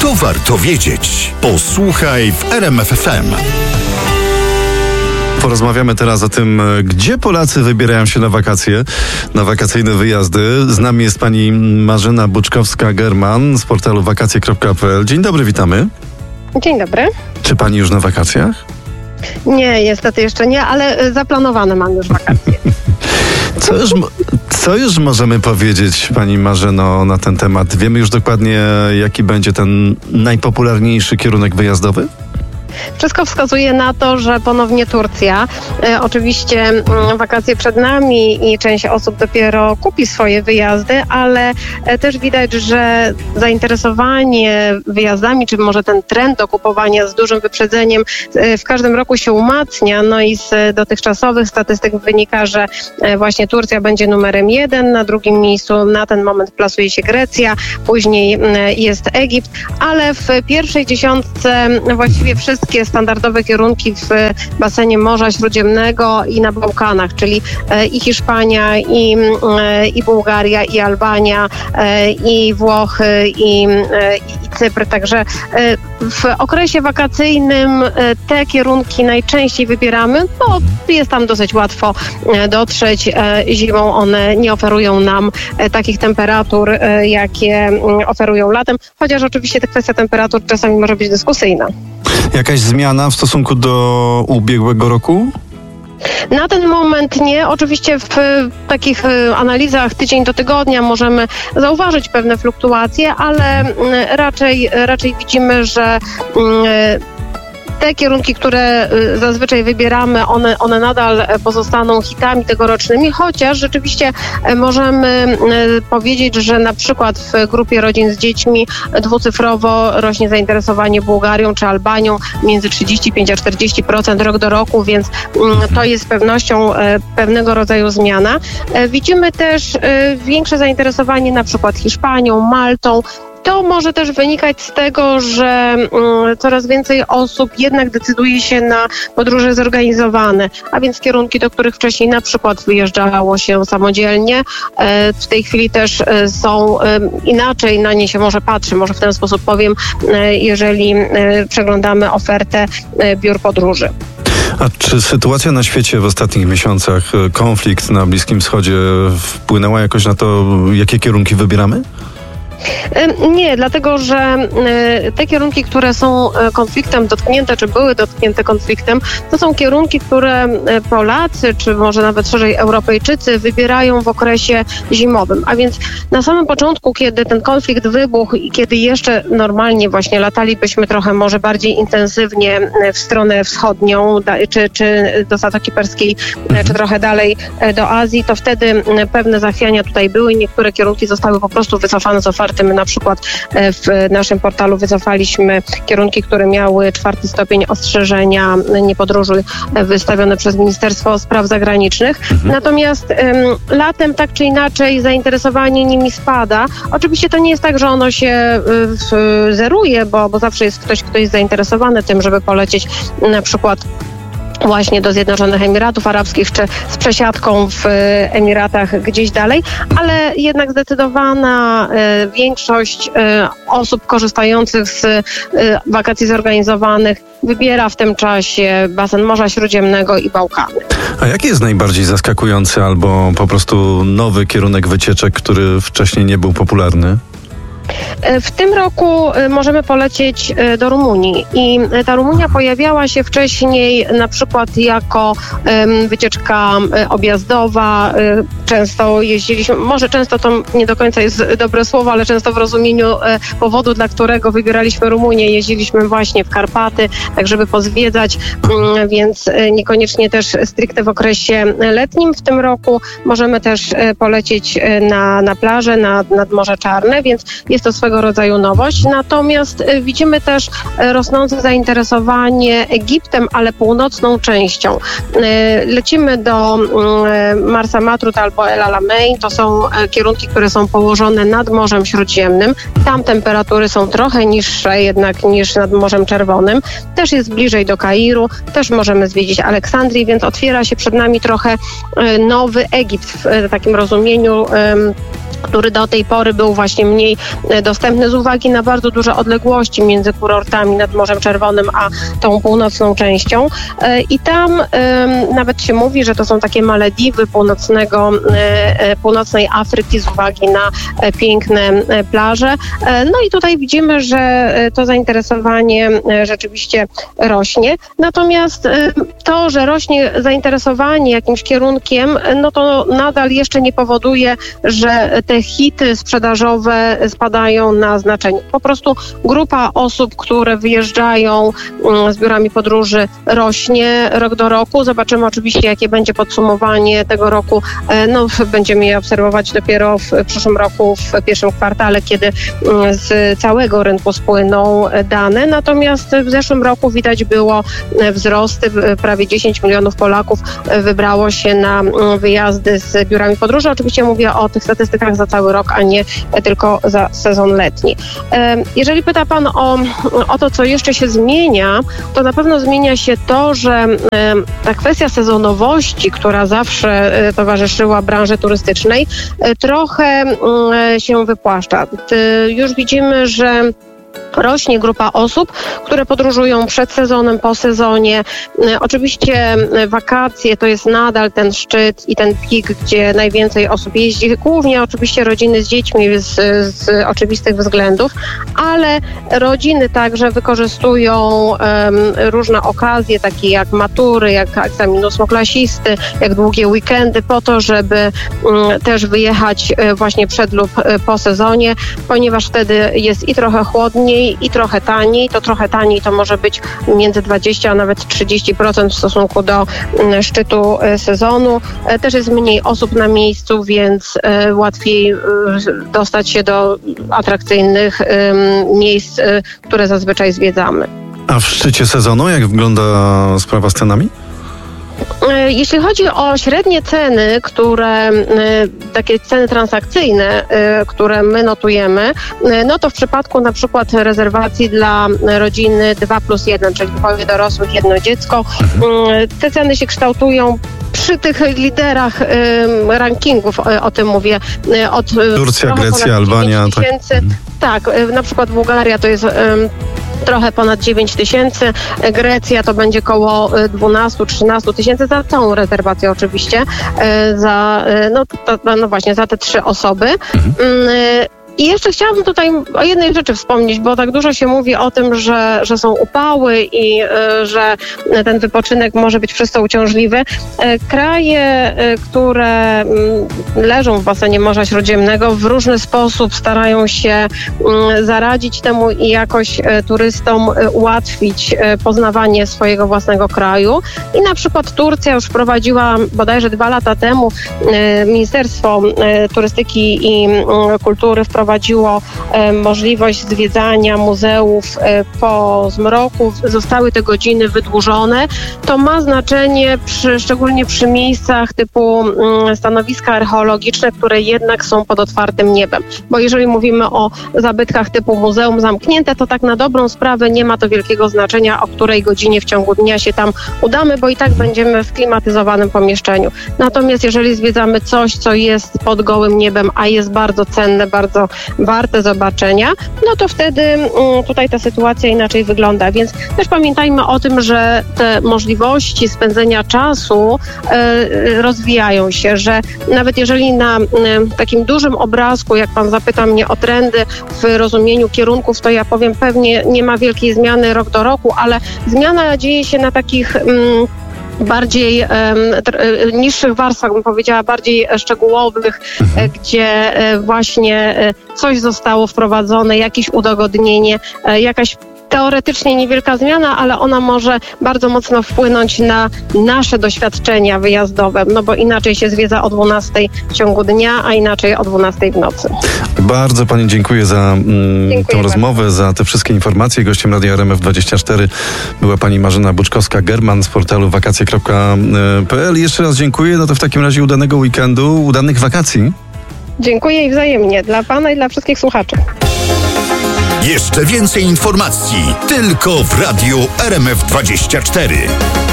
To warto wiedzieć. Posłuchaj w RMF FM. Porozmawiamy teraz o tym, gdzie Polacy wybierają się na wakacje, na wakacyjne wyjazdy. Z nami jest pani Marzena Buczkowska-German z portalu wakacje.pl. Dzień dobry, witamy. Dzień dobry. Czy pani już na wakacjach? Nie, niestety jeszcze nie, ale zaplanowane mam już wakacje. Co już możemy powiedzieć, pani Marzeno, na ten temat? Wiemy już dokładnie, jaki będzie ten najpopularniejszy kierunek wyjazdowy? Wszystko wskazuje na to, że ponownie Turcja. Oczywiście wakacje przed nami i część osób dopiero kupi swoje wyjazdy, ale też widać, że zainteresowanie wyjazdami, czy może ten trend do kupowania z dużym wyprzedzeniem w każdym roku się umacnia. No i z dotychczasowych statystyk wynika, że właśnie Turcja będzie numerem 1, na drugim miejscu na ten moment plasuje się Grecja, później jest Egipt, ale w pierwszej dziesiątce właściwie wszystkie standardowe kierunki w basenie Morza Śródziemnego i na Bałkanach, czyli i Hiszpania, i Bułgaria, i Albania, i Włochy, i Cypr. Także w okresie wakacyjnym te kierunki najczęściej wybieramy, bo jest tam dosyć łatwo dotrzeć. Zimą one nie oferują nam takich temperatur, jakie oferują latem, chociaż oczywiście ta kwestia temperatur czasami może być dyskusyjna. Jakaś zmiana w stosunku do ubiegłego roku? Na ten moment nie. Oczywiście w takich analizach tydzień do tygodnia możemy zauważyć pewne fluktuacje, ale raczej widzimy, że te kierunki, które zazwyczaj wybieramy, one nadal pozostaną hitami tegorocznymi, chociaż rzeczywiście możemy powiedzieć, że na przykład w grupie rodzin z dziećmi dwucyfrowo rośnie zainteresowanie Bułgarią czy Albanią między 35 a 40% rok do roku, więc to jest z pewnością pewnego rodzaju zmiana. Widzimy też większe zainteresowanie na przykład Hiszpanią, Maltą. To może też wynikać z tego, że coraz więcej osób jednak decyduje się na podróże zorganizowane, a więc kierunki, do których wcześniej na przykład wyjeżdżało się samodzielnie. W tej chwili też są inaczej na nie się może patrzy, może w ten sposób powiem, jeżeli przeglądamy ofertę biur podróży. A czy sytuacja na świecie w ostatnich miesiącach, konflikt na Bliskim Wschodzie wpłynęła jakoś na to, jakie kierunki wybieramy? Nie, dlatego że te kierunki, które są konfliktem dotknięte, czy były dotknięte konfliktem, to są kierunki, które Polacy, czy może nawet szerzej Europejczycy wybierają w okresie zimowym. A więc na samym początku, kiedy ten konflikt wybuchł i kiedy jeszcze normalnie właśnie latalibyśmy trochę może bardziej intensywnie w stronę wschodnią, czy do Zatoki Perskiej, czy trochę dalej do Azji, to wtedy pewne zachwiania tutaj były. Niektóre kierunki zostały po prostu wycofane z oferty. My na przykład w naszym portalu wycofaliśmy kierunki, które miały 4 stopień ostrzeżenia nie podróżuj wystawione przez Ministerstwo Spraw Zagranicznych. Natomiast latem tak czy inaczej zainteresowanie nimi spada. Oczywiście to nie jest tak, że ono się zeruje, bo zawsze jest ktoś, kto jest zainteresowany tym, żeby polecieć na przykład właśnie do Zjednoczonych Emiratów Arabskich, czy z przesiadką w Emiratach gdzieś dalej, ale jednak zdecydowana większość osób korzystających z wakacji zorganizowanych wybiera w tym czasie basen Morza Śródziemnego i Bałkany. A jaki jest najbardziej zaskakujący albo po prostu nowy kierunek wycieczek, który wcześniej nie był popularny? W tym roku możemy polecieć do Rumunii i ta Rumunia pojawiała się wcześniej na przykład jako wycieczka objazdowa. Często jeździliśmy, może często to nie do końca jest dobre słowo, ale często w rozumieniu powodu, dla którego wybieraliśmy Rumunię, jeździliśmy właśnie w Karpaty, tak żeby pozwiedzać, więc niekoniecznie też stricte w okresie letnim. W tym roku możemy też polecieć na plażę, nad Morze Czarne, więc jest to swego rodzaju nowość. Natomiast widzimy też rosnące zainteresowanie Egiptem, ale północną częścią. Lecimy do Marsa Matrut albo El Alamein. To są kierunki, które są położone nad Morzem Śródziemnym. Tam temperatury są trochę niższe jednak niż nad Morzem Czerwonym. Też jest bliżej do Kairu. Też możemy zwiedzić Aleksandrię, więc otwiera się przed nami trochę nowy Egipt w takim rozumieniu który do tej pory był właśnie mniej dostępny z uwagi na bardzo duże odległości między kurortami nad Morzem Czerwonym a tą północną częścią. I tam nawet się mówi, że to są takie Malediwy północnej Afryki z uwagi na piękne plaże. No i tutaj widzimy, że to zainteresowanie rzeczywiście rośnie. Natomiast to, że rośnie zainteresowanie jakimś kierunkiem, no to nadal jeszcze nie powoduje, że te hity sprzedażowe spadają na znaczeniu. Po prostu grupa osób, które wyjeżdżają z biurami podróży, rośnie rok do roku. Zobaczymy oczywiście, jakie będzie podsumowanie tego roku. No, będziemy je obserwować dopiero w przyszłym roku, w pierwszym kwartale, kiedy z całego rynku spłyną dane. Natomiast w zeszłym roku widać było wzrosty. Prawie 10 milionów Polaków wybrało się na wyjazdy z biurami podróży. Oczywiście mówię o tych statystykach za cały rok, a nie tylko za sezon letni. Jeżeli pyta Pan o to, co jeszcze się zmienia, to na pewno zmienia się to, że ta kwestia sezonowości, która zawsze towarzyszyła branży turystycznej, trochę się wypłaszcza. Już widzimy, że rośnie grupa osób, które podróżują przed sezonem, po sezonie. Oczywiście wakacje to jest nadal ten szczyt i ten pik, gdzie najwięcej osób jeździ. Głównie oczywiście rodziny z dziećmi z oczywistych względów, ale rodziny także wykorzystują różne okazje, takie jak matury, jak egzamin ósmoklasisty, jak długie weekendy, po to, żeby też wyjechać właśnie przed lub po sezonie, ponieważ wtedy jest i trochę chłodniej, i trochę taniej. To trochę taniej to może być między 20 a nawet 30% w stosunku do szczytu sezonu. Też jest mniej osób na miejscu, więc łatwiej dostać się do atrakcyjnych miejsc, które zazwyczaj zwiedzamy. A w szczycie sezonu jak wygląda sprawa z cenami? Jeśli chodzi o średnie ceny, takie ceny transakcyjne, które my notujemy, no to w przypadku na przykład rezerwacji dla rodziny 2+1, czyli dwoje dorosłych, jedno dziecko, te ceny się kształtują przy tych liderach rankingów, o tym mówię, od Turcja, Grecja, Albania. Tak, na przykład Bułgaria to jest trochę ponad 9 tysięcy, Grecja to będzie koło 12-13 tysięcy za całą rezerwację oczywiście, właśnie za te 3 osoby. I jeszcze chciałabym tutaj o jednej rzeczy wspomnieć, bo tak dużo się mówi o tym, że są upały i że ten wypoczynek może być przez to uciążliwy. Kraje, które leżą w basenie Morza Śródziemnego, w różny sposób starają się zaradzić temu i jakoś turystom ułatwić poznawanie swojego własnego kraju. I na przykład Turcja już wprowadziła bodajże 2 lata temu, Ministerstwo Turystyki i Kultury wprowadziło możliwość zwiedzania muzeów po zmroku. Zostały te godziny wydłużone. To ma znaczenie szczególnie przy miejscach typu stanowiska archeologiczne, które jednak są pod otwartym niebem. Bo jeżeli mówimy o zabytkach typu muzeum zamknięte, to tak na dobrą sprawę nie ma to wielkiego znaczenia, o której godzinie w ciągu dnia się tam udamy, bo i tak będziemy w klimatyzowanym pomieszczeniu. Natomiast jeżeli zwiedzamy coś, co jest pod gołym niebem, a jest bardzo cenne, bardzo warte zobaczenia, no to wtedy tutaj ta sytuacja inaczej wygląda. Więc też pamiętajmy o tym, że te możliwości spędzenia czasu rozwijają się, że nawet jeżeli na takim dużym obrazku, jak pan zapyta mnie o trendy w rozumieniu kierunków, to ja powiem, pewnie nie ma wielkiej zmiany rok do roku, ale zmiana dzieje się na takich bardziej niższych warstwach, bym powiedziała, bardziej szczegółowych, gdzie właśnie coś zostało wprowadzone, jakieś udogodnienie, jakaś teoretycznie niewielka zmiana, ale ona może bardzo mocno wpłynąć na nasze doświadczenia wyjazdowe, no bo inaczej się zwiedza o 12 w ciągu dnia, a inaczej o 12 w nocy. Bardzo pani dziękuję za tę rozmowę, za te wszystkie informacje. Gościem Radia RMF24 była pani Marzena Buczkowska-German z portalu wakacje.pl. Jeszcze raz dziękuję, no to w takim razie udanego weekendu, udanych wakacji. Dziękuję i wzajemnie dla pana i dla wszystkich słuchaczy. Jeszcze więcej informacji tylko w Radiu RMF24.